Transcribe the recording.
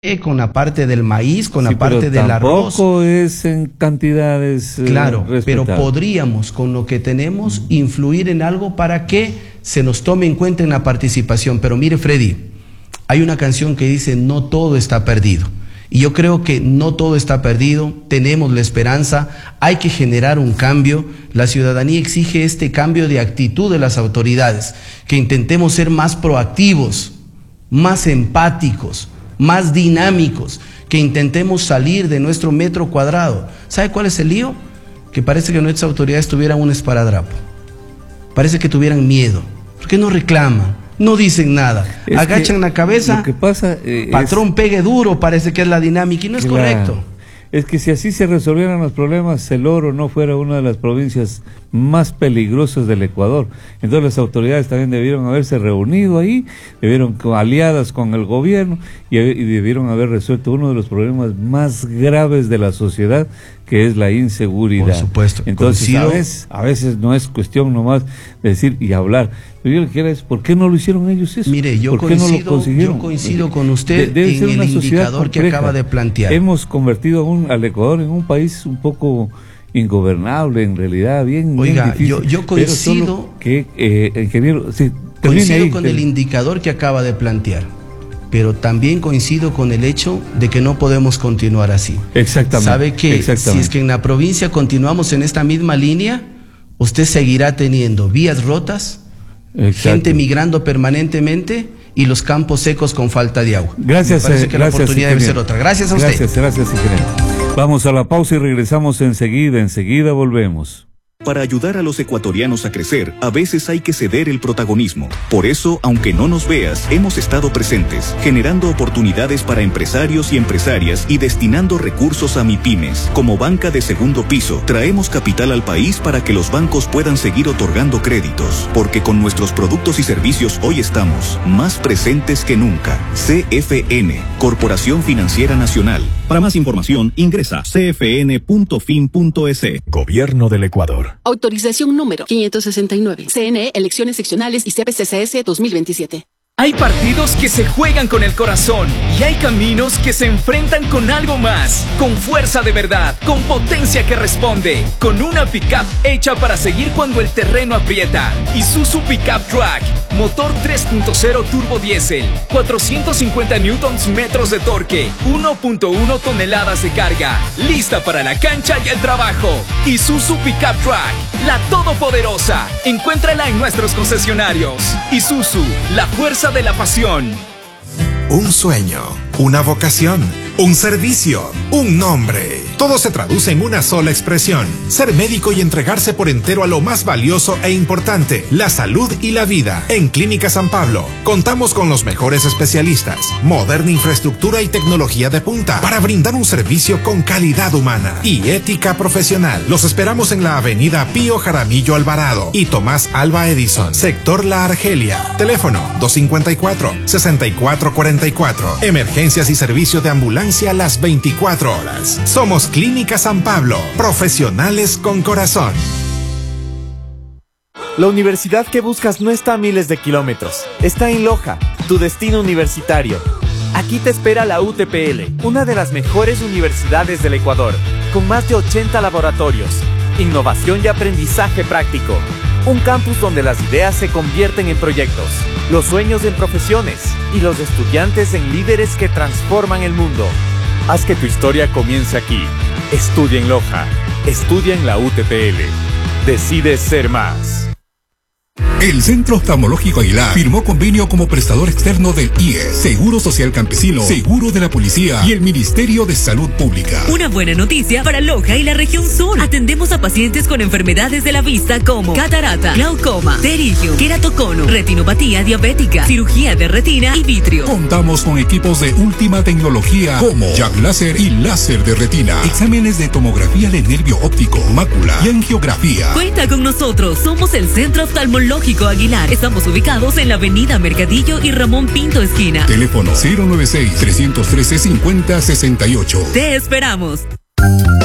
con la parte del maíz, con Sí, la parte pero del arroz. tampoco es en cantidades Claro, pero respetables. podríamos, con lo que tenemos, influir en algo para que se nos tome en cuenta en la participación. Pero mire, Freddy, hay una canción que dice, no todo está perdido. Y yo creo que no todo está perdido, tenemos la esperanza, hay que generar un cambio. La ciudadanía exige este cambio de actitud de las autoridades, que intentemos ser más proactivos, más empáticos, más dinámicos, que intentemos salir de nuestro metro cuadrado. ¿Sabe cuál es el lío? Que parece que nuestras autoridades tuvieran un esparadrapo. Parece que tuvieran miedo. ¿Por qué no reclaman? No dicen nada. Agachan la cabeza. Lo que pasa patrón, pegue duro, parece que es la dinámica y no es correcto. Es que si así se resolvieran los problemas, el Oro no fuera una de las provincias más peligrosas del Ecuador. Entonces las autoridades también debieron haberse reunido ahí, debieron aliadas con el gobierno y debieron haber resuelto uno de los problemas más graves de la sociedad, que es la inseguridad. Por supuesto. Entonces a veces no es cuestión nomás de decir y hablar. Pero yo lo que quiero es, ¿por qué no lo hicieron ellos eso? Mire, yo coincido con usted en el indicador que acaba de plantear. Hemos convertido al Ecuador en un país un poco ingobernable, en realidad, bien difícil. yo coincido, ingeniero, sí, coincido con el indicador que acaba de plantear, pero también coincido con el hecho de que no podemos continuar así. Exactamente. ¿Sabe qué? Si es que en la provincia continuamos en esta misma línea, usted seguirá teniendo vías rotas, gente migrando permanentemente y los campos secos con falta de agua. Gracias. Me parece que la oportunidad debe ser otra. Gracias a usted. Gracias, ingeniero. Vamos a la pausa y regresamos enseguida volvemos. Para ayudar a los ecuatorianos a crecer, a veces hay que ceder el protagonismo. Por eso, aunque no nos veas, hemos estado presentes, generando oportunidades para empresarios y empresarias y destinando recursos a MIPYMES. Como banca de segundo piso, traemos capital al país para que los bancos puedan seguir otorgando créditos. Porque con nuestros productos y servicios hoy estamos más presentes que nunca. CFN, Corporación Financiera Nacional. Para más información, ingresa cfn.fin.es. Gobierno del Ecuador. Autorización número 569. CNE, Elecciones Seccionales y CPCCS 2027. Hay partidos que se juegan con el corazón y hay caminos que se enfrentan con algo más, con fuerza de verdad, con potencia que responde, con una pickup hecha para seguir cuando el terreno aprieta. Isuzu Pickup Track, motor 3.0 turbo diésel, 450 Nm de torque, 1.1 toneladas de carga, lista para la cancha y el trabajo. Isuzu Pickup Track, la todopoderosa. Encuéntrala en nuestros concesionarios. Isuzu, la fuerza de la pasión. Un sueño, una vocación, un servicio, un nombre. Todo se traduce en una sola expresión: ser médico y entregarse por entero a lo más valioso e importante, la salud y la vida. En Clínica San Pablo contamos con los mejores especialistas, moderna infraestructura y tecnología de punta para brindar un servicio con calidad humana y ética profesional. Los esperamos en la avenida Pío Jaramillo Alvarado y Tomás Alva Edison, sector La Argelia. Teléfono 254-6444. Emergencias y servicio de ambulancia las 24 horas. Somos Clínica San Pablo, profesionales con corazón. La universidad que buscas no está a miles de kilómetros. Está en Loja, tu destino universitario. Aquí te espera la UTPL, una de las mejores universidades del Ecuador, con más de 80 laboratorios, innovación y aprendizaje práctico. Un campus donde las ideas se convierten en proyectos, los sueños en profesiones y los estudiantes en líderes que transforman el mundo. Haz que tu historia comience aquí. Estudia en Loja. Estudia en la UTPL. Decide ser más. El Centro Oftalmológico Aguilar firmó convenio como prestador externo del IES, Seguro Social Campesino, Seguro de la Policía y el Ministerio de Salud Pública. Una buena noticia para Loja y la región sur. Atendemos a pacientes con enfermedades de la vista como catarata, glaucoma, pterigio, queratocono, retinopatía diabética, cirugía de retina y vitrio. Contamos con equipos de última tecnología como Jack Láser y láser de retina, exámenes de tomografía de nervio óptico, mácula y angiografía. Cuenta con nosotros, somos el Centro Oftalmológico Aguilar. Estamos ubicados en la avenida Mercadillo y Ramón Pinto esquina. Teléfono 096-313-5068. Te esperamos.